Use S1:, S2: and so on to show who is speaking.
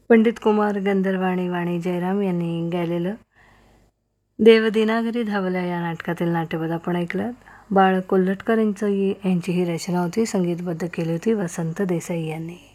S1: पंडित कुमार गंधर्व आणि वाणी जयराम यांनी गायलेलं देवदिनागरी धावल्या या नाटकातील नाट्यपद आपण ऐकलं. बाळ कोल्हटकर यांची ही रचना होती. संगीतबद्ध केली होती वसंत देसाई यांनी.